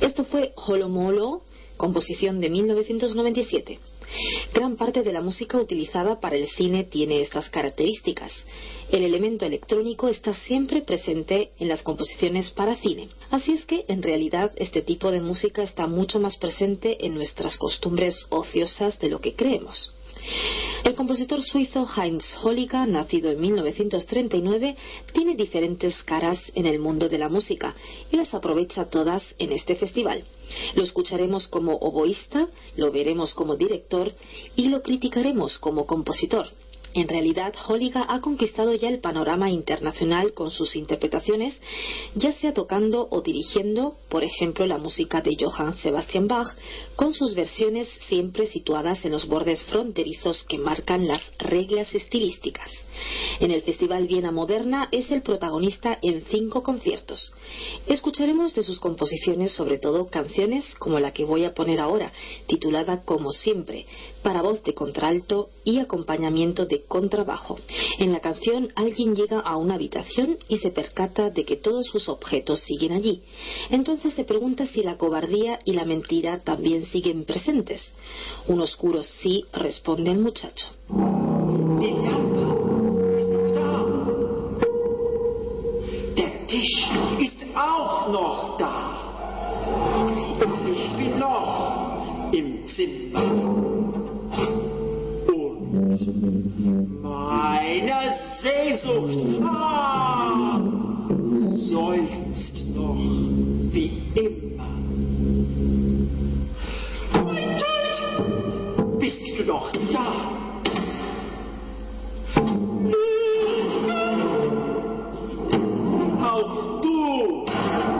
Esto fue Holomolo, composición de 1997. Gran parte de la música utilizada para el cine tiene estas características. El elemento electrónico está siempre presente en las composiciones para cine. Así es que, en realidad, este tipo de música está mucho más presente en nuestras costumbres ociosas de lo que creemos. El compositor suizo Heinz Holliger, nacido en 1939, tiene diferentes caras en el mundo de la música y las aprovecha todas en este festival. Lo escucharemos como oboísta, lo veremos como director y lo criticaremos como compositor. En realidad, Holliger ha conquistado ya el panorama internacional con sus interpretaciones, ya sea tocando o dirigiendo, por ejemplo, la música de Johann Sebastian Bach, con sus versiones siempre situadas en los bordes fronterizos que marcan las reglas estilísticas. En el Festival Viena Moderna es el protagonista en 5 conciertos. Escucharemos de sus composiciones sobre todo canciones como la que voy a poner ahora, titulada Como siempre, para voz de contralto y acompañamiento de contrabajo. En la canción alguien llega a una habitación y se percata de que todos sus objetos siguen allí. Entonces se pregunta si la cobardía y la mentira también siguen presentes. Un oscuro sí, responde el muchacho. Ich ist auch noch da. Und ich bin noch im Zimmer. Und meine Sehnsucht, seufzt